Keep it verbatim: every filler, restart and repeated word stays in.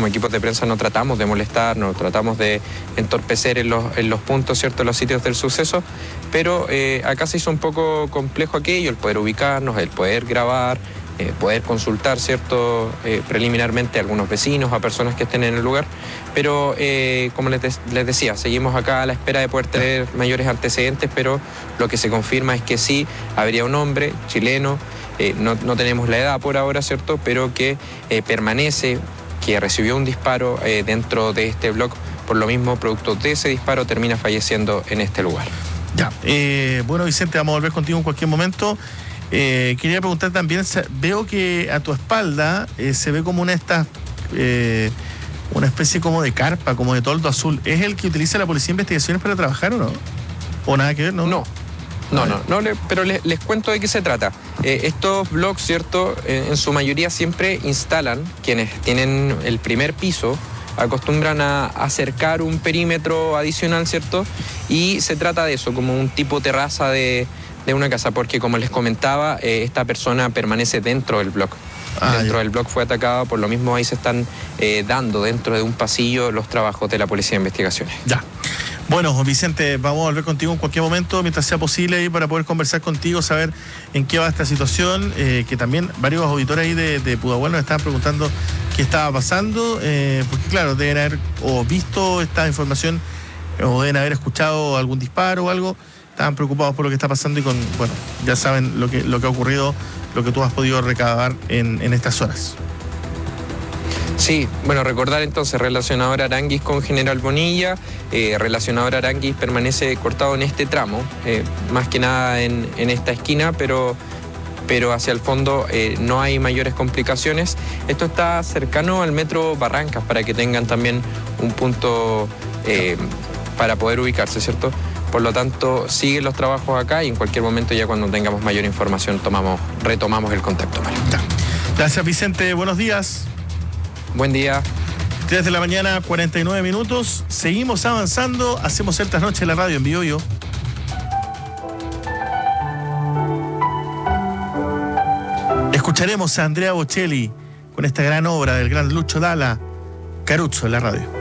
equipos de prensa no tratamos de molestar, no tratamos de entorpecer en los, en los puntos, ¿cierto?, en los sitios del suceso, pero eh, acá se hizo un poco complejo aquello, el poder ubicarnos, el poder grabar, eh, poder consultar, ¿cierto?, eh, preliminarmente a algunos vecinos, a personas que estén en el lugar, pero eh, como les, de, les decía, seguimos acá a la espera de poder tener mayores antecedentes, pero lo que se confirma es que sí, habría un hombre chileno, eh, no, no tenemos la edad por ahora, ¿cierto?, pero que eh, permanece, que recibió un disparo eh, dentro de este bloque, por lo mismo, producto de ese disparo, termina falleciendo en este lugar. Ya, eh, bueno, Vicente, vamos a volver contigo en cualquier momento. Eh, quería preguntar también, veo que a tu espalda eh, se ve como una estas, eh, una especie como de carpa, como de toldo azul. ¿Es el que utiliza la Policía de Investigaciones para trabajar o no? ¿O nada que ver? No, no, no, no, no le, pero les, les cuento de qué se trata. Eh, estos blogs, ¿cierto?, eh, en su mayoría siempre instalan, quienes tienen el primer piso, acostumbran a acercar un perímetro adicional, ¿cierto? Y se trata de eso, como un tipo terraza de... de una casa, porque como les comentaba, eh, esta persona permanece dentro del bloque. Ah, dentro ya. del bloque fue atacado, por lo mismo ahí se están eh, dando dentro de un pasillo los trabajos de la Policía de Investigaciones. Ya. Bueno, Vicente, vamos a volver contigo en cualquier momento, mientras sea posible, ahí para poder conversar contigo, saber en qué va esta situación, eh, que también varios auditores ahí de, de Pudahuel nos estaban preguntando qué estaba pasando, eh, porque claro, deben haber o visto esta información o deben haber escuchado algún disparo o algo. Estaban preocupados por lo que está pasando y con, bueno, ya saben lo que, lo que ha ocurrido, lo que tú has podido recabar en, en estas horas. Sí, bueno, recordar entonces, relacionador Aranguis con General Bonilla, eh, relacionador Aranguis permanece cortado en este tramo, eh, más que nada en, en esta esquina, pero, pero hacia el fondo eh, no hay mayores complicaciones. Esto está cercano al metro Barrancas, para que tengan también un punto eh, para poder ubicarse, ¿cierto? Por lo tanto, siguen los trabajos acá y en cualquier momento, ya cuando tengamos mayor información, tomamos, retomamos el contacto. Gracias, Vicente. Buenos días. Buen día. tres de la mañana, cuarenta y nueve minutos. Seguimos avanzando. Hacemos Celtas Noche en la radio en Biobío. Escucharemos a Andrea Bocelli con esta gran obra del gran Lucho Dalla, Carucho en la radio.